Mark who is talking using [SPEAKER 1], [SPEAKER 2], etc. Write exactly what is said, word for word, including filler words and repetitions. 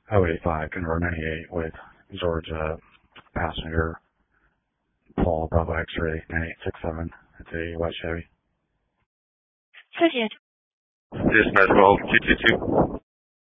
[SPEAKER 1] oh eight five, Conroe ninety-eight with Georgia passenger Paul Bravo X-ray nine eight six seven. It's a white Chevy.
[SPEAKER 2] 谢谢。
[SPEAKER 3] Dispatch, well, two two two.